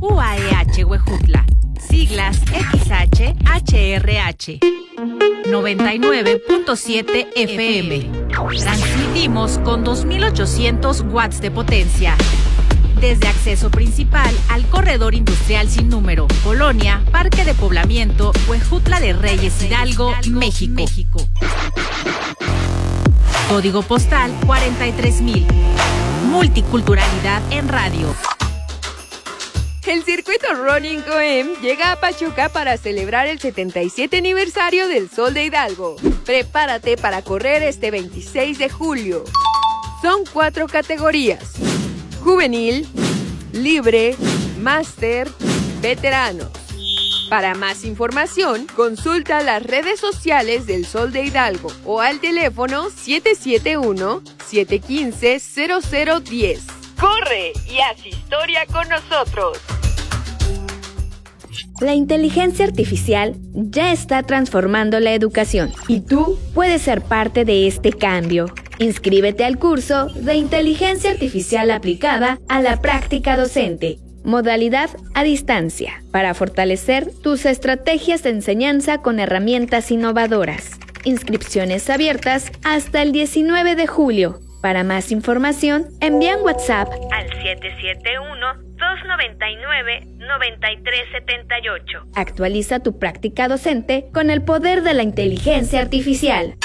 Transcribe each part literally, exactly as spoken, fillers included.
U A E H Huejutla, siglas X H H R H. noventa y nueve punto siete F M. Transmitimos con dos mil ochocientos watts de potencia. Desde acceso principal al corredor industrial sin número, Colonia, Parque de Poblamiento, Huejutla de Reyes, Hidalgo, México. México. Código postal cuarenta y tres mil. Multiculturalidad en radio. El circuito Running O M llega a Pachuca para celebrar el setenta y siete aniversario del Sol de Hidalgo. Prepárate para correr este veintiséis de julio. Son cuatro categorías: juvenil, libre, máster, veteranos. Para más información, consulta las redes sociales del Sol de Hidalgo o al teléfono siete siete uno, siete uno cinco, cero cero uno cero. ¡Corre y haz historia con nosotros! La inteligencia artificial ya está transformando la educación y tú puedes ser parte de este cambio. Inscríbete al curso de Inteligencia Artificial aplicada a la práctica docente. Modalidad a distancia, para fortalecer tus estrategias de enseñanza con herramientas innovadoras. Inscripciones abiertas hasta el diecinueve de julio. Para más información, envía un WhatsApp al siete siete uno, dos nueve nueve, nueve tres siete ocho. Actualiza tu práctica docente con el poder de la inteligencia artificial.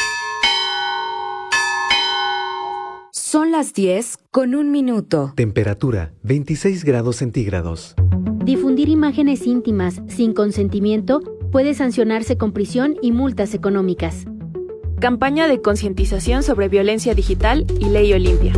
Son las diez con un minuto. Temperatura veintiséis grados centígrados. Difundir imágenes íntimas sin consentimiento puede sancionarse con prisión y multas económicas. Campaña de concientización sobre violencia digital y Ley Olimpia.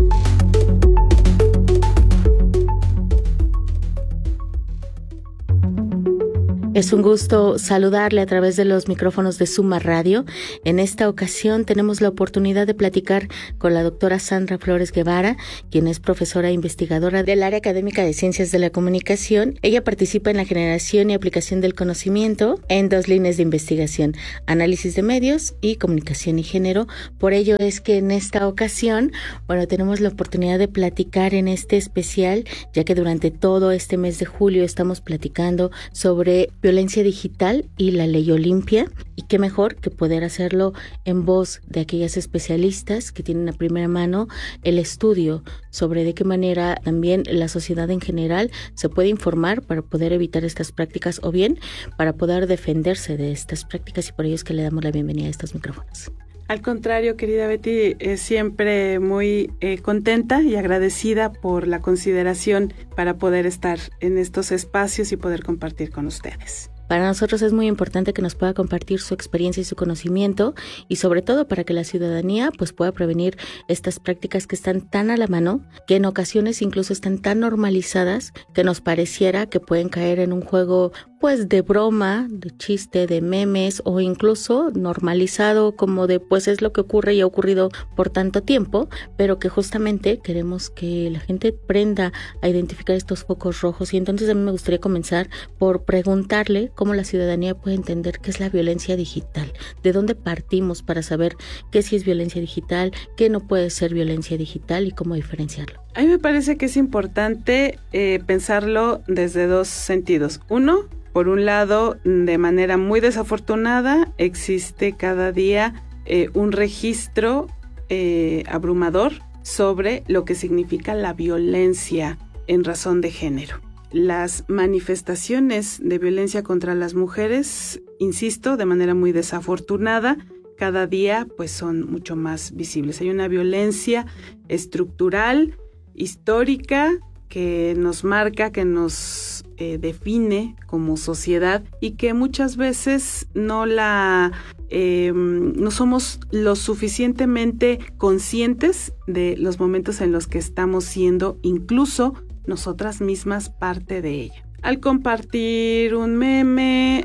Es un gusto saludarle a través de los micrófonos de Suma Radio. En esta ocasión tenemos la oportunidad de platicar con la doctora Sandra Flores Guevara, quien es profesora e investigadora del área académica de Ciencias de la Comunicación. Ella participa en la generación y aplicación del conocimiento en dos líneas de investigación: análisis de medios y comunicación y género. Por ello es que en esta ocasión, bueno, tenemos la oportunidad de platicar en este especial, ya que durante todo este mes de julio estamos platicando sobre violencia digital y la Ley Olimpia, y qué mejor que poder hacerlo en voz de aquellas especialistas que tienen a primera mano el estudio sobre de qué manera también la sociedad en general se puede informar para poder evitar estas prácticas o bien para poder defenderse de estas prácticas, y por ello es que le damos la bienvenida a estos micrófonos. Al contrario, querida Betty, es siempre muy eh, contenta y agradecida por la consideración para poder estar en estos espacios y poder compartir con ustedes. Para nosotros es muy importante que nos pueda compartir su experiencia y su conocimiento, y sobre todo para que la ciudadanía pues pueda prevenir estas prácticas que están tan a la mano, que en ocasiones incluso están tan normalizadas que nos pareciera que pueden caer en un juego pues de broma, de chiste, de memes, o incluso normalizado como de pues es lo que ocurre y ha ocurrido por tanto tiempo, pero que justamente queremos que la gente aprenda a identificar estos focos rojos. Y entonces a mí me gustaría comenzar por preguntarle cómo la ciudadanía puede entender qué es la violencia digital, de dónde partimos para saber qué sí es violencia digital, qué no puede ser violencia digital y cómo diferenciarlo. A mí me parece que es importante eh, pensarlo desde dos sentidos. Uno, por un lado, de manera muy desafortunada, existe cada día eh, un registro eh, abrumador sobre lo que significa la violencia en razón de género. Las manifestaciones de violencia contra las mujeres, insisto, de manera muy desafortunada, cada día pues son mucho más visibles. Hay una violencia estructural, histórica, que nos marca, que nos eh, define como sociedad, y que muchas veces no la eh, no somos lo suficientemente conscientes de los momentos en los que estamos siendo incluso nosotras mismas parte de ella. Al compartir un meme,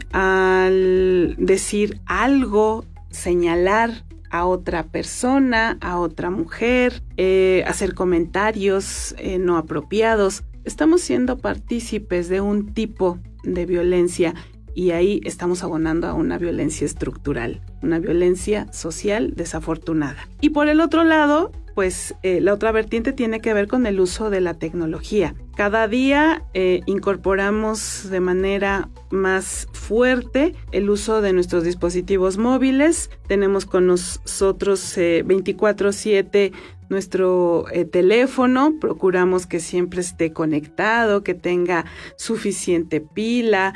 al decir algo, señalar a otra persona, a otra mujer, eh, hacer comentarios eh, no apropiados, estamos siendo partícipes de un tipo de violencia, y ahí estamos abonando a una violencia estructural, una violencia social desafortunada. Y por el otro lado, pues eh, la otra vertiente tiene que ver con el uso de la tecnología. Cada día eh, incorporamos de manera más fuerte el uso de nuestros dispositivos móviles. Tenemos con nosotros eh, veinticuatro siete nuestro eh, teléfono, procuramos que siempre esté conectado, que tenga suficiente pila,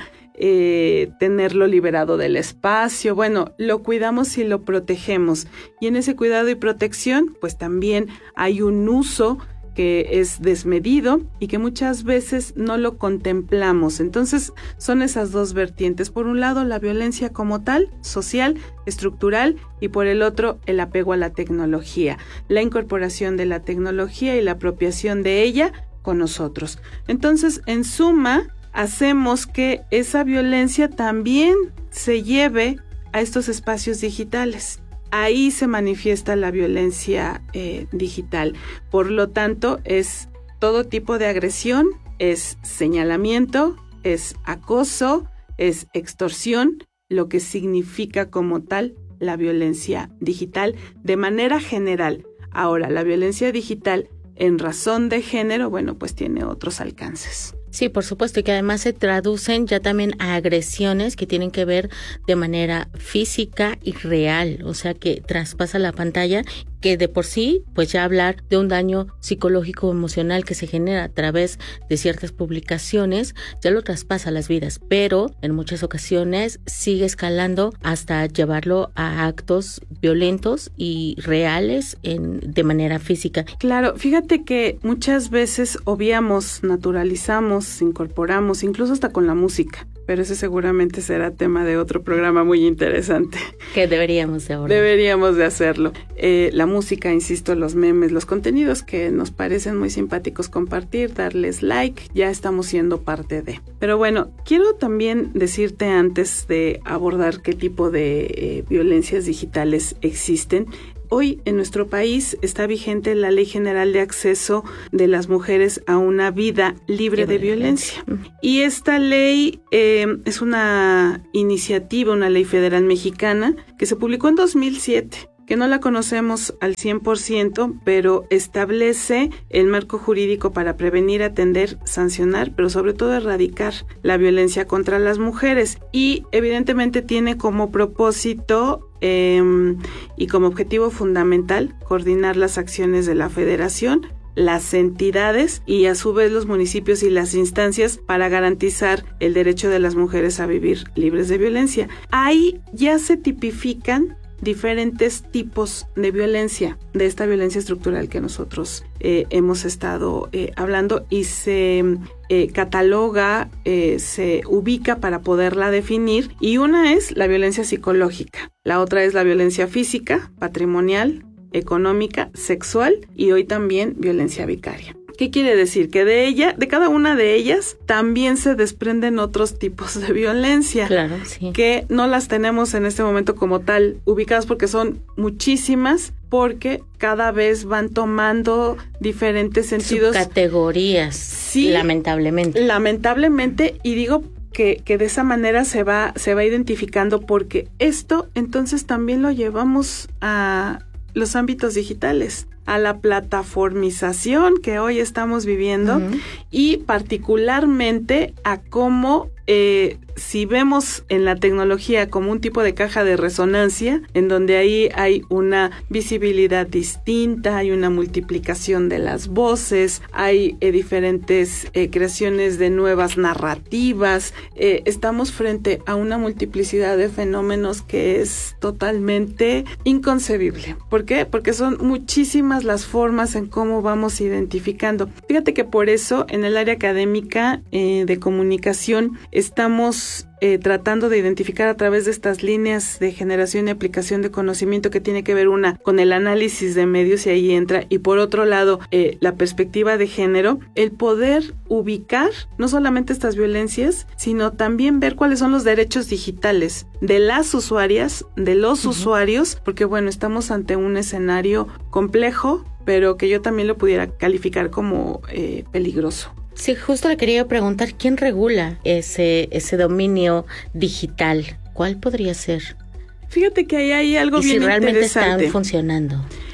eh, tenerlo liberado del espacio. Bueno, lo cuidamos y lo protegemos. Y en ese cuidado y protección, pues también hay un uso que es desmedido y que muchas veces no lo contemplamos. Entonces, son esas dos vertientes. Por un lado, la violencia como tal, social, estructural, y por el otro, el apego a la tecnología, la incorporación de la tecnología y la apropiación de ella con nosotros. Entonces, en suma, hacemos que esa violencia también se lleve a estos espacios digitales. Ahí se manifiesta la violencia eh, digital. Por lo tanto, es todo tipo de agresión, es señalamiento, es acoso, es extorsión, lo que significa como tal la violencia digital de manera general. Ahora, la violencia digital en razón de género, bueno, pues tiene otros alcances. Sí, por supuesto, y que además se traducen ya también a agresiones que tienen que ver de manera física y real, o sea que traspasa la pantalla, que de por sí, pues ya hablar de un daño psicológico o emocional que se genera a través de ciertas publicaciones, ya lo traspasa las vidas, pero en muchas ocasiones sigue escalando hasta llevarlo a actos violentos y reales en, de manera física. Claro, fíjate que muchas veces obviamos, naturalizamos, incorporamos, incluso hasta con la música, pero ese seguramente será tema de otro programa muy interesante. Que deberíamos de abordar. Deberíamos de hacerlo. Eh, la música, insisto, los memes, los contenidos que nos parecen muy simpáticos compartir, darles like, ya estamos siendo parte de. Pero bueno, quiero también decirte antes de abordar qué tipo de eh, violencias digitales existen. Hoy en nuestro país está vigente la Ley General de Acceso de las Mujeres a una Vida Libre de Violencia. Y esta ley eh, es una iniciativa, una ley federal mexicana que se publicó en dos mil siete. Que no la conocemos al cien por ciento, pero establece el marco jurídico para prevenir, atender, sancionar, pero sobre todo erradicar la violencia contra las mujeres. Y evidentemente tiene como propósito eh, y como objetivo fundamental coordinar las acciones de la Federación, las entidades y a su vez los municipios y las instancias para garantizar el derecho de las mujeres a vivir libres de violencia. Ahí ya se tipifican diferentes tipos de violencia, de esta violencia estructural que nosotros eh, hemos estado eh, hablando y se eh, cataloga, eh, se ubica para poderla definir, y una es la violencia psicológica, la otra es la violencia física, patrimonial, económica, sexual y hoy también violencia vicaria. ¿Qué quiere decir? Que de ella, de cada una de ellas, también se desprenden otros tipos de violencia. Claro, sí. Que no las tenemos en este momento como tal ubicadas porque son muchísimas, porque cada vez van tomando diferentes sentidos. Subcategorías, sí, lamentablemente. Lamentablemente, y digo que, que de esa manera se va, se va identificando, porque esto entonces también lo llevamos a los ámbitos digitales, a la plataformización que hoy estamos viviendo, uh-huh. y particularmente a cómo eh, si vemos en la tecnología como un tipo de caja de resonancia, en donde ahí hay una visibilidad distinta, hay una multiplicación de las voces, hay eh, diferentes eh, creaciones de nuevas narrativas, eh, estamos frente a una multiplicidad de fenómenos que es totalmente inconcebible. ¿Por qué? Porque son muchísimas las formas en cómo vamos identificando. Fíjate que por eso en el área académica eh, de comunicación estamos eh, tratando de identificar a través de estas líneas de generación y aplicación de conocimiento, que tiene que ver una con el análisis de medios, y ahí entra, y por otro lado eh, la perspectiva de género, el poder ubicar no solamente estas violencias, sino también ver cuáles son los derechos digitales de las usuarias, de los uh-huh. usuarios, porque bueno, estamos ante un escenario complejo, pero que yo también lo pudiera calificar como eh, peligroso. Sí, justo le quería preguntar, ¿quién regula ese ese dominio digital? ¿Cuál podría ser? Fíjate que ahí hay algo y bien si realmente interesante. Están funcionando.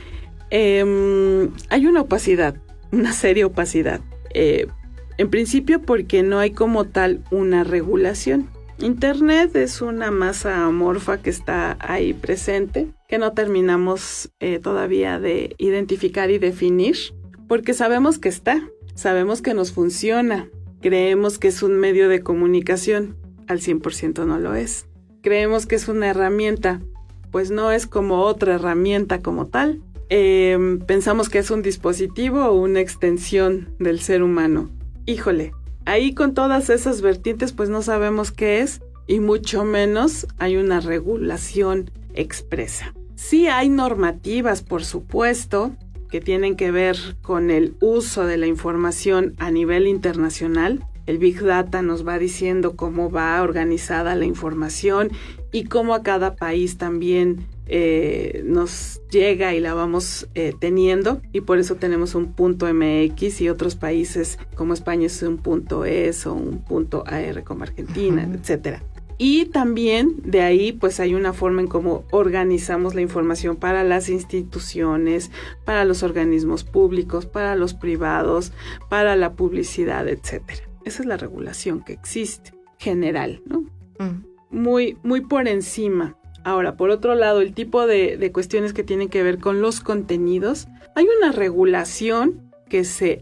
Eh, hay una opacidad, una seria opacidad. Eh, en principio porque no hay como tal una regulación. Internet es una masa amorfa que está ahí presente, que no terminamos eh, todavía de identificar y definir, porque sabemos que está, sabemos que nos funciona, creemos que es un medio de comunicación, al cien por ciento no lo es. Creemos que es una herramienta, pues no es como otra herramienta como tal. Eh, pensamos que es un dispositivo o una extensión del ser humano. Híjole, ahí con todas esas vertientes pues no sabemos qué es y mucho menos hay una regulación expresa. Sí hay normativas, por supuesto, que tienen que ver con el uso de la información a nivel internacional. El Big Data nos va diciendo cómo va organizada la información y cómo a cada país también eh, nos llega y la vamos eh, teniendo, y por eso tenemos un punto M X y otros países como España es un punto ES o un punto A R como Argentina, uh-huh. etcétera. Y también de ahí pues hay una forma en cómo organizamos la información para las instituciones, para los organismos públicos, para los privados, para la publicidad, etcétera. Esa es la regulación que existe, general, ¿no? Uh-huh. Muy, muy por encima. Ahora, por otro lado, el tipo de, de cuestiones que tienen que ver con los contenidos, hay una regulación que se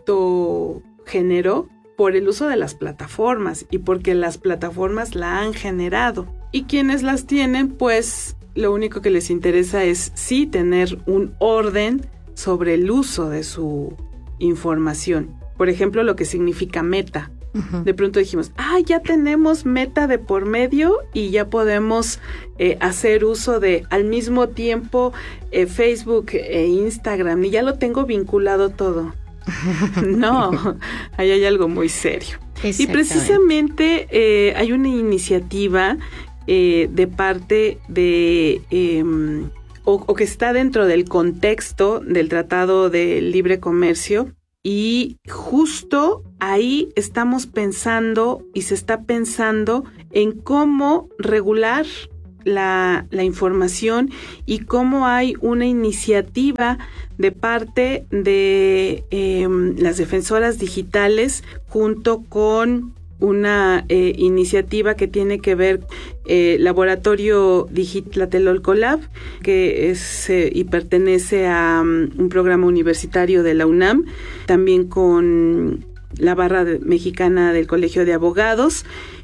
autogeneró por el uso de las plataformas y porque las plataformas la han generado. Y quienes las tienen, pues, lo único que les interesa es sí tener un orden sobre el uso de su información. Por ejemplo, lo que significa meta. Uh-huh. De pronto dijimos, ah, ya tenemos meta de por medio y ya podemos eh, hacer uso de al mismo tiempo eh, Facebook e Instagram y ya lo tengo vinculado todo. No, ahí hay algo muy serio. Y precisamente eh, hay una iniciativa eh, de parte de eh, o, o que está dentro del contexto del Tratado de Libre Comercio. Y justo ahí estamos pensando y se está pensando en cómo regular la, la información y cómo hay una iniciativa de parte de eh, las defensoras digitales junto con una eh, iniciativa que tiene que ver eh, Laboratorio Digitlatelolco Lab, que es eh, y pertenece a um, un programa universitario de la UNAM, también con la barra de, mexicana del Colegio de Abogados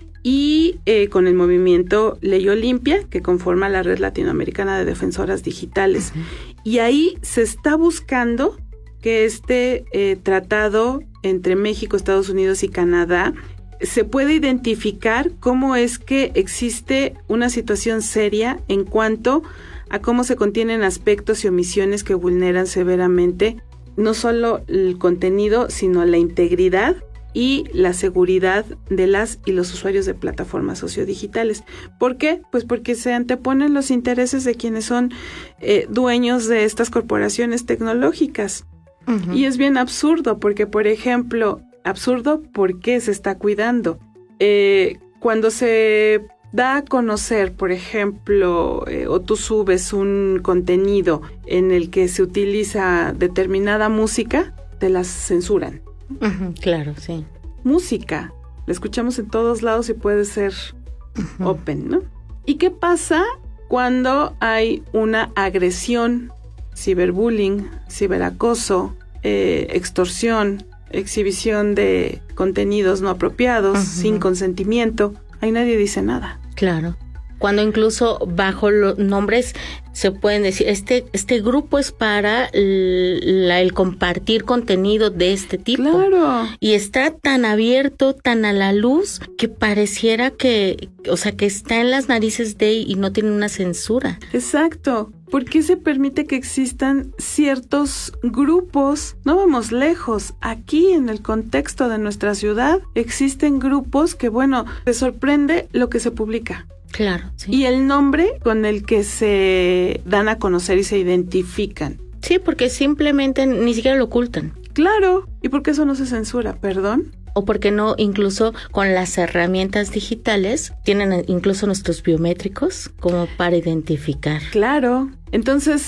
y eh, con el movimiento Ley Olimpia, que conforma la Red Latinoamericana de Defensoras Digitales. Uh-huh. Y ahí se está buscando que este eh, tratado entre México, Estados Unidos y Canadá se puede identificar cómo es que existe una situación seria en cuanto a cómo se contienen aspectos y omisiones que vulneran severamente no solo el contenido, sino la integridad y la seguridad de las y los usuarios de plataformas sociodigitales. ¿Por qué? Pues porque se anteponen los intereses de quienes son eh, dueños de estas corporaciones tecnológicas. Uh-huh. Y es bien absurdo porque, por ejemplo, absurdo porque se está cuidando. Eh, cuando se da a conocer, por ejemplo, eh, o tú subes un contenido en el que se utiliza determinada música, te las censuran. Uh-huh, claro, sí. Música, la escuchamos en todos lados y puede ser uh-huh. open, ¿no? ¿Y qué pasa cuando hay una agresión, ciberbullying, ciberacoso, eh, extorsión, exhibición de contenidos no apropiados, uh-huh. sin consentimiento? Ahí nadie dice nada. Claro. Cuando incluso bajo los nombres se pueden decir, este este grupo es para el, la, el compartir contenido de este tipo. Claro. Y está tan abierto, tan a la luz, que pareciera que, o sea, que está en las narices de y no tiene una censura. Exacto. ¿Por qué se permite que existan ciertos grupos? No vamos lejos. Aquí, en el contexto de nuestra ciudad, existen grupos que, bueno, te sorprende lo que se publica. Claro, sí. Y el nombre con el que se dan a conocer y se identifican. Sí, porque simplemente ni siquiera lo ocultan. Claro. ¿Y por qué eso no se censura? ¿Perdón? O porque no, incluso con las herramientas digitales, tienen incluso nuestros biométricos como para identificar. Claro. Entonces,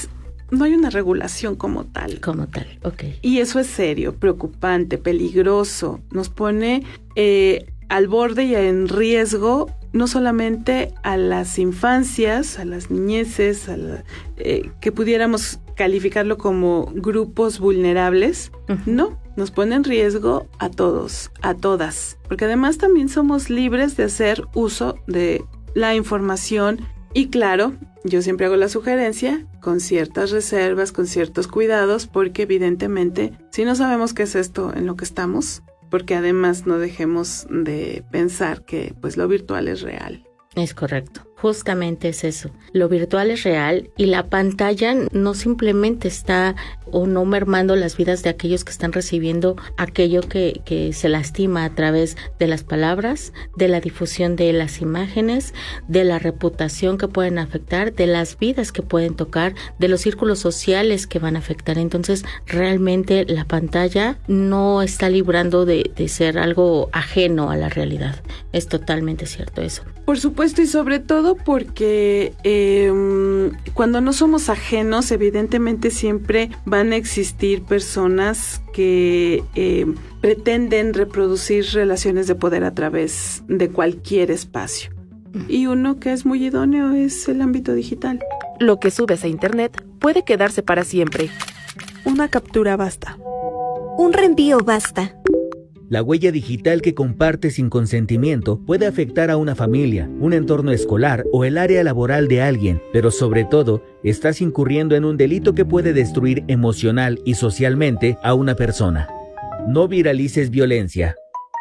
no hay una regulación como tal. Como tal, ok. Y eso es serio, preocupante, peligroso. Nos pone eh, al borde y en riesgo no solamente a las infancias, a las niñeces, a la, eh, que pudiéramos calificarlo como grupos vulnerables, uh-huh. no, nos pone en riesgo a todos, a todas, porque además también somos libres de hacer uso de la información y claro, yo siempre hago la sugerencia con ciertas reservas, con ciertos cuidados, porque evidentemente si no sabemos qué es esto en lo que estamos, porque además no dejemos de pensar que pues lo virtual es real. Es correcto, justamente es eso. Lo virtual es real y la pantalla no simplemente está o no mermando las vidas de aquellos que están recibiendo aquello que, que se lastima a través de las palabras, de la difusión de las imágenes, de la reputación que pueden afectar, de las vidas que pueden tocar, de los círculos sociales que van a afectar. Entonces, realmente la pantalla no está librando de, de ser algo ajeno a la realidad. Es totalmente cierto eso. Por supuesto, y sobre todo porque eh, cuando no somos ajenos, evidentemente siempre van a existir personas que eh, pretenden reproducir relaciones de poder a través de cualquier espacio. Y uno que es muy idóneo es el ámbito digital. Lo que subes a internet puede quedarse para siempre. Una captura basta. Un reenvío basta. La huella digital que compartes sin consentimiento puede afectar a una familia, un entorno escolar o el área laboral de alguien, pero sobre todo, estás incurriendo en un delito que puede destruir emocional y socialmente a una persona. No viralices violencia.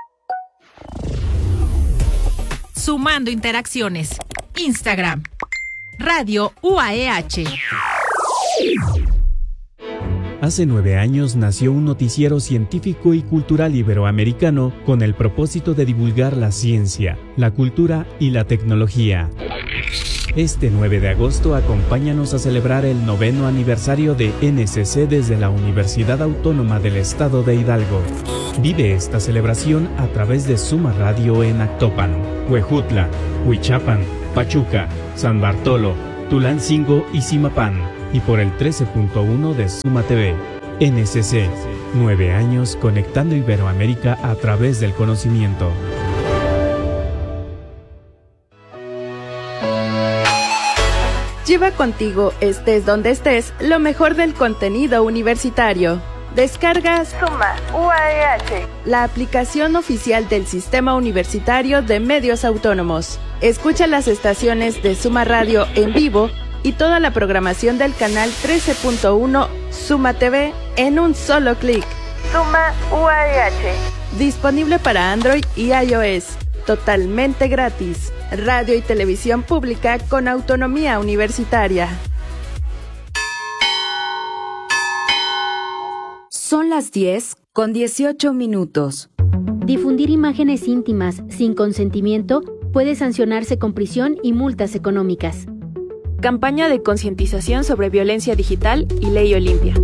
Sumando interacciones. Instagram. Radio U A E H. Hace nueve años nació un noticiero científico y cultural iberoamericano con el propósito de divulgar la ciencia, la cultura y la tecnología. Este nueve de agosto acompáñanos a celebrar el noveno aniversario de N C C desde la Universidad Autónoma del Estado de Hidalgo. Vive esta celebración a través de Suma Radio en Actopan, Huejutla, Huichapan, Pachuca, San Bartolo, Tulancingo y Zimapán, y por el trece punto uno de Suma T V. N C C, nueve años conectando Iberoamérica a través del conocimiento. Lleva contigo, estés donde estés, lo mejor del contenido universitario. Descargas Suma U A E H, la aplicación oficial del Sistema Universitario de Medios Autónomos. Escucha las estaciones de Suma Radio en vivo y toda la programación del canal trece punto uno Suma T V en un solo clic. Suma U A E H. Disponible para Android y iOS. Totalmente gratis. Radio y televisión pública con autonomía universitaria. Son las diez con dieciocho minutos. Difundir imágenes íntimas sin consentimiento puede sancionarse con prisión y multas económicas. Campaña de concientización sobre violencia digital y Ley Olimpia.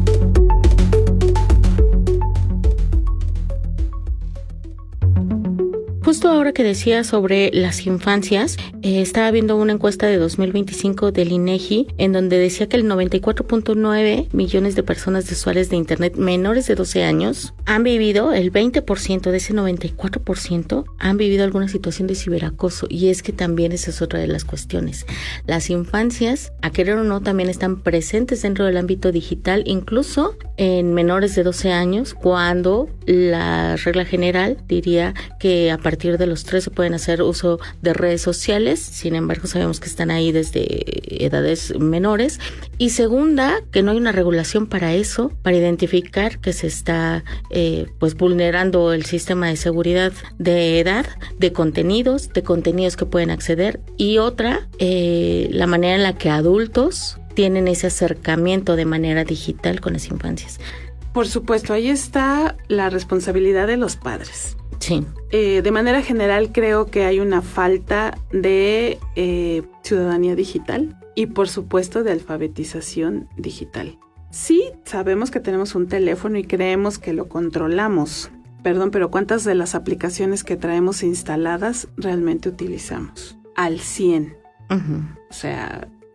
Justo ahora que decía sobre las infancias, eh, estaba viendo una encuesta de dos mil veinticinco del INEGI en donde decía que el noventa y cuatro punto nueve millones de personas de usuarios de internet menores de doce años han vivido, el veinte por ciento de ese noventa y cuatro por ciento han vivido alguna situación de ciberacoso. Y es que también esa es otra de las cuestiones. Las infancias, a querer o no, también están presentes dentro del ámbito digital, incluso en menores de doce años, cuando la regla general diría que a partir de los trece pueden hacer uso de redes sociales. Sin embargo, sabemos que están ahí desde edades menores. Y segunda, que no hay una regulación para eso, para identificar que se está eh, pues vulnerando el sistema de seguridad de edad, de contenidos, de contenidos que pueden acceder. Y otra, eh, la manera en la que adultos tienen ese acercamiento de manera digital con las infancias. Por supuesto, ahí está la responsabilidad de los padres. Sí. Eh, de manera general creo que hay una falta de eh, ciudadanía digital y por supuesto de alfabetización digital. Sí, sabemos que tenemos un teléfono y creemos que lo controlamos. Perdón, pero ¿cuántas de las aplicaciones que traemos instaladas realmente utilizamos? Al cien. Uh-huh. O sea,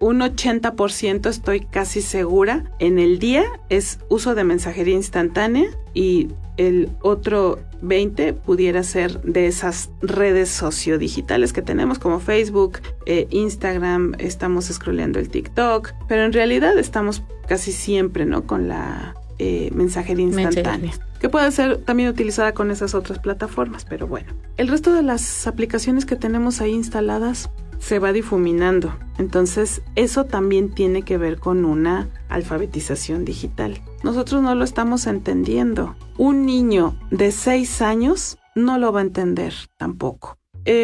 un ochenta por ciento, estoy casi segura, en el día es uso de mensajería instantánea y el otro veinte pudiera ser de esas redes sociodigitales que tenemos como Facebook, eh, Instagram, estamos scrolleando el TikTok, pero en realidad estamos casi siempre, ¿no? Con la eh, mensajería instantánea. Mensajería. Que puede ser también utilizada con esas otras plataformas, pero bueno. El resto de las aplicaciones que tenemos ahí instaladas se va difuminando. Entonces, eso también tiene que ver con una alfabetización digital. Nosotros no lo estamos entendiendo. Un niño de seis años no lo va a entender tampoco.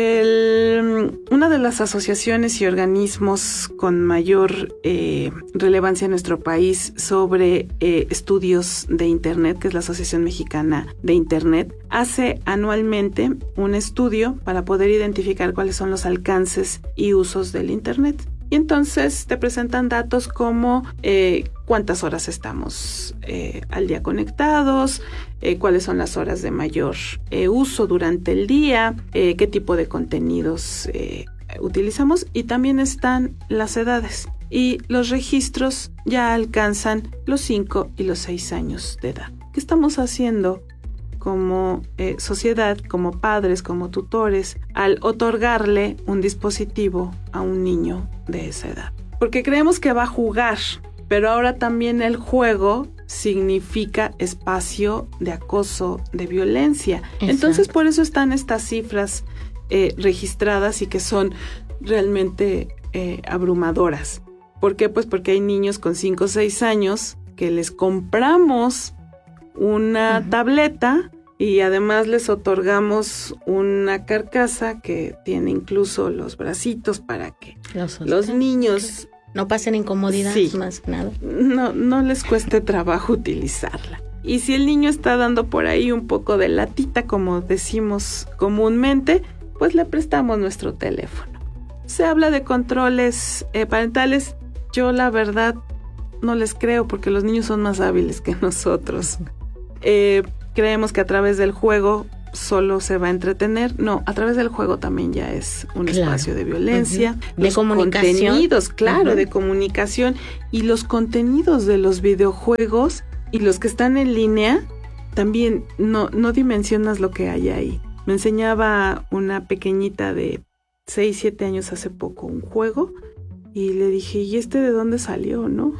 El, una de las asociaciones y organismos con mayor eh, relevancia en nuestro país sobre eh, estudios de Internet, que es la Asociación Mexicana de Internet, hace anualmente un estudio para poder identificar cuáles son los alcances y usos del Internet. Y entonces te presentan datos como eh, cuántas horas estamos eh, al día conectados, eh, cuáles son las horas de mayor eh, uso durante el día, eh, qué tipo de contenidos eh, utilizamos, y también están las edades. Y los registros ya alcanzan los cinco y los seis años de edad. ¿Qué estamos haciendo como eh, sociedad, como padres, como tutores, al otorgarle un dispositivo a un niño de esa edad? Porque creemos que va a jugar, pero ahora también el juego significa espacio de acoso, de violencia. Exacto. Entonces, por eso están estas cifras eh, registradas y que son realmente eh, abrumadoras. ¿Por qué? Pues porque hay niños con cinco o seis años que les compramos una uh-huh. tableta y además les otorgamos una carcasa que tiene incluso los bracitos para que los, los niños no pasen incomodidad, sí, más nada. No, no les cueste trabajo utilizarla. Y si el niño está dando por ahí un poco de latita, como decimos comúnmente, pues le prestamos nuestro teléfono. Se habla de controles eh, parentales. Yo la verdad no les creo porque los niños son más hábiles que nosotros. Eh, creemos que a través del juego solo se va a entretener. No, a través del juego también ya es un claro. espacio de violencia. Uh-huh. De comunicación. Contenidos, claro, uh-huh. de comunicación. Y los contenidos de los videojuegos y los que están en línea, también no, no dimensionas lo que hay ahí. Me enseñaba una pequeñita de seis, siete años hace poco un juego y le dije, ¿y este de dónde salió, no?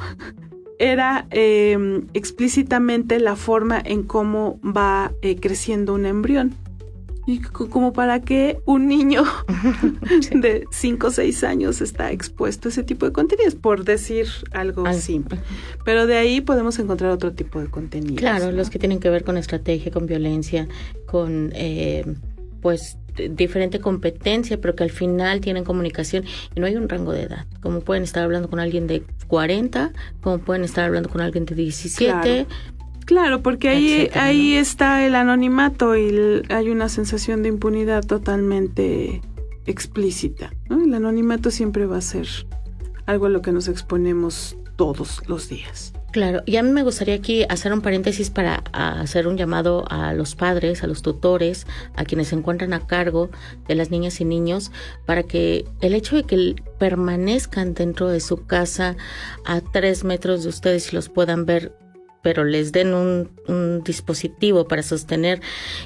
Era eh, explícitamente la forma en cómo va eh, creciendo un embrión. Y c- como para que un niño sí. de cinco o seis años está expuesto a ese tipo de contenidos, por decir algo Al- simple. Pero de ahí podemos encontrar otro tipo de contenidos. Claro, ¿no? Los que tienen que ver con estrategia, con violencia, con eh, pues diferente competencia, pero que al final tienen comunicación y no hay un rango de edad. Como pueden estar hablando con alguien de cuarenta, como pueden estar hablando con alguien de diecisiete. Claro. Claro, porque ahí, etcétera, ahí ¿no? está el anonimato y el, hay una sensación de impunidad totalmente explícita, ¿no? El anonimato siempre va a ser algo a lo que nos exponemos todos los días. Claro, y a mí me gustaría aquí hacer un paréntesis para hacer un llamado a los padres, a los tutores, a quienes se encuentran a cargo de las niñas y niños, para que el hecho de que permanezcan dentro de su casa a tres metros de ustedes y los puedan ver, pero les den un, un dispositivo para sostener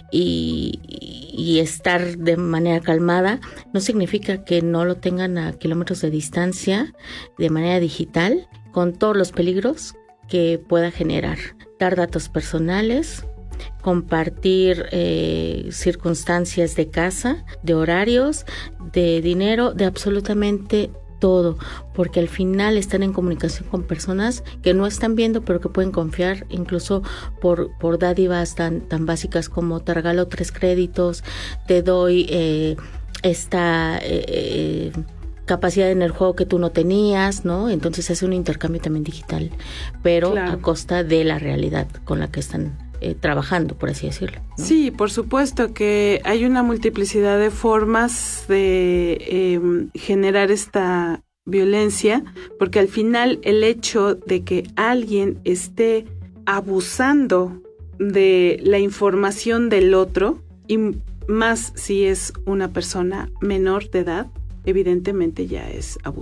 y, y estar de manera calmada, no significa que no lo tengan a kilómetros de distancia, de manera digital, con todos los peligros que pueda generar. Dar datos personales, compartir eh, circunstancias de casa, de horarios, de dinero, de absolutamente todo, porque al final están en comunicación con personas que no están viendo, pero que pueden confiar, incluso por, por dádivas tan, tan básicas como te regalo tres créditos, te doy eh, esta eh, capacidad en el juego que tú no tenías, ¿no? Entonces es un intercambio también digital, pero claro. a costa de la realidad con la que están eh, trabajando, por así decirlo, ¿no? Sí, por supuesto que hay una multiplicidad de formas de eh, generar esta violencia, porque al final el hecho de que alguien esté abusando de la información del otro, y más si es una persona menor de edad, evidentemente ya es abuso.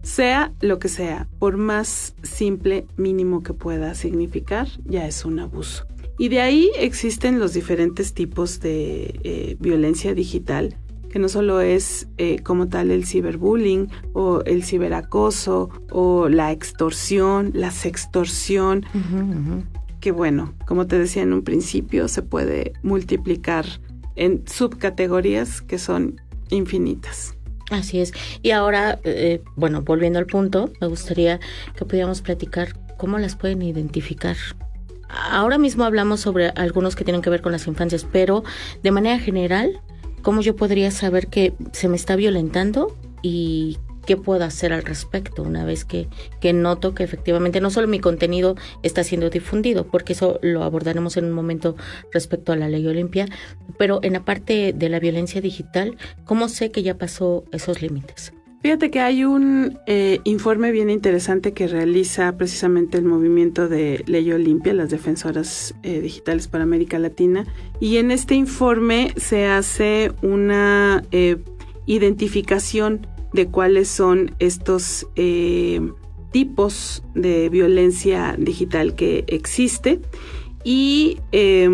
sea lo que sea, por más simple, mínimo que pueda significar, ya es un abuso. Y de ahí existen los diferentes tipos de eh, violencia digital, que no solo es eh, como tal el ciberbullying o el ciberacoso o la extorsión, la sextorsión, uh-huh, uh-huh. que bueno, como te decía en un principio, se puede multiplicar en subcategorías que son infinitas. Así es. Y ahora, eh, bueno, volviendo al punto, me gustaría que pudiéramos platicar cómo las pueden identificar. Ahora mismo hablamos sobre algunos que tienen que ver con las infancias, pero de manera general, ¿cómo yo podría saber que se me está violentando y qué puedo hacer al respecto una vez que, que noto que efectivamente no solo mi contenido está siendo difundido, porque eso lo abordaremos en un momento respecto a la ley Olimpia, pero en la parte de la violencia digital, ¿cómo sé que ya pasó esos límites? Fíjate que hay un eh, informe bien interesante que realiza precisamente el movimiento de Ley Olimpia, las defensoras eh, digitales para América Latina, y en este informe se hace una eh, identificación de cuáles son estos eh, tipos de violencia digital que existe y eh,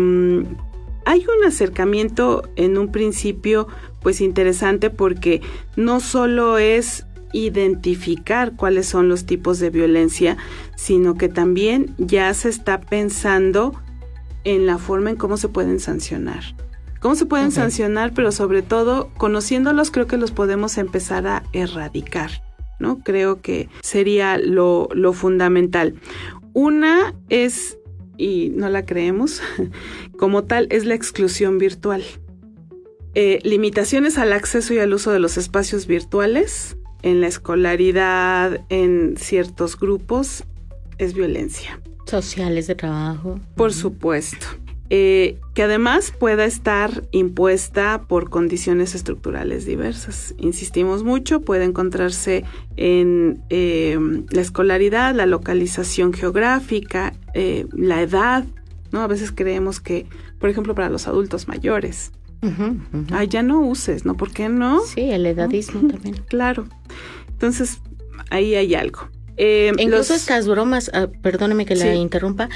hay un acercamiento en un principio pues interesante porque no solo es identificar cuáles son los tipos de violencia, sino que también ya se está pensando en la forma en cómo se pueden sancionar. ¿Cómo se pueden okay. sancionar? Pero sobre todo, conociéndolos, creo que los podemos empezar a erradicar, ¿no? Creo que sería lo, lo fundamental. Una es, y no la creemos, como tal, es la exclusión virtual. Eh, limitaciones al acceso y al uso de los espacios virtuales, en la escolaridad, en ciertos grupos, es violencia. Sociales de trabajo. Por supuesto. Eh, que además pueda estar impuesta por condiciones estructurales diversas. Insistimos mucho, puede encontrarse en eh, la escolaridad, la localización geográfica, eh, la edad, ¿no? A veces creemos que, por ejemplo, para los adultos mayores, uh-huh, uh-huh. ay, ya no uses, ¿no? ¿Por qué no? Sí, el edadismo, ¿no? También. Claro. Entonces, ahí hay algo. Eh, Incluso los... estas bromas, uh, perdóneme que sí. la interrumpa,